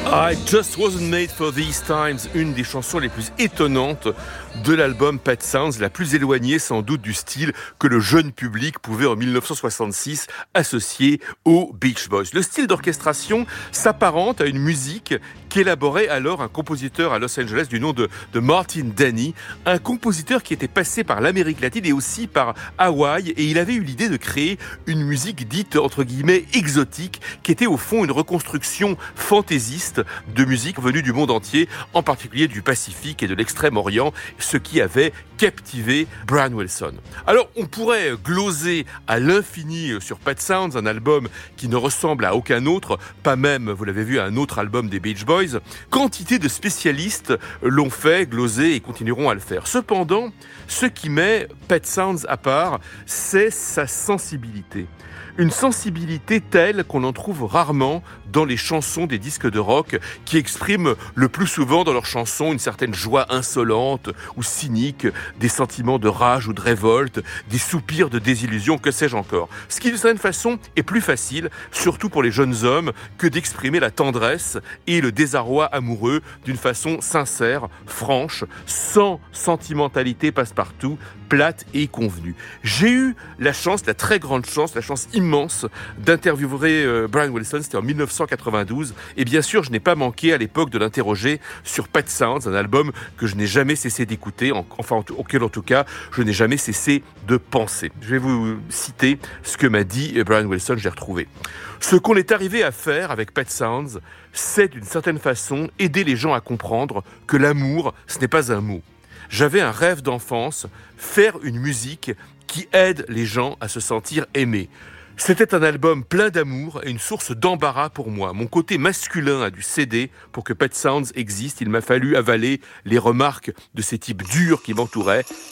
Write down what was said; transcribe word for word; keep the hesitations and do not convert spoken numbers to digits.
I Just Wasn't Made for These Times, une des chansons les plus étonnantes de l'album Pet Sounds, la plus éloignée sans doute du style que le jeune public pouvait en dix-neuf cent soixante-six associer aux Beach Boys. Le style d'orchestration s'apparente à une musique qu'élaborait alors un compositeur à Los Angeles du nom de, de Martin Denny, un compositeur qui était passé par l'Amérique latine et aussi par Hawaï, et il avait eu l'idée de créer une musique dite entre guillemets exotique, qui était au fond une reconstruction fantaisiste de musique venue du monde entier, en particulier du Pacifique et de l'Extrême-Orient, ce qui avait captivé Brian Wilson. Alors, on pourrait gloser à l'infini sur Pet Sounds, un album qui ne ressemble à aucun autre, pas même, vous l'avez vu, à un autre album des Beach Boys. Quantité de spécialistes l'ont fait, glosé et continueront à le faire. Cependant, ce qui met Pet Sounds à part, c'est sa sensibilité. Une sensibilité telle qu'on en trouve rarement dans les chansons des disques de rock qui expriment le plus souvent dans leurs chansons une certaine joie insolente ou cynique, des sentiments de rage ou de révolte, des soupirs de désillusion, que sais-je encore. Ce qui, d'une certaine façon, est plus facile, surtout pour les jeunes hommes, que d'exprimer la tendresse et le désarroi amoureux d'une façon sincère, franche, sans sentimentalité passe-partout, plate et convenue. J'ai eu la chance, la très grande chance, la chance immense d'interviewer euh, Brian Wilson, c'était en dix-neuf cent quatre-vingt-douze, et bien sûr, je n'ai pas manqué à l'époque de l'interroger sur Pet Sounds, un album que je n'ai jamais cessé d'écouter, en, enfin auquel en tout cas, je n'ai jamais cessé de penser. Je vais vous citer ce que m'a dit Brian Wilson, j'ai retrouvé. Ce qu'on est arrivé à faire avec Pet Sounds, c'est d'une certaine façon aider les gens à comprendre que l'amour, ce n'est pas un mot. J'avais un rêve d'enfance, faire une musique qui aide les gens à se sentir aimés. C'était un album plein d'amour et une source d'embarras pour moi. Mon côté masculin a dû céder pour que Pet Sounds existe. Il m'a fallu avaler les remarques de ces types durs qui m'entouraient.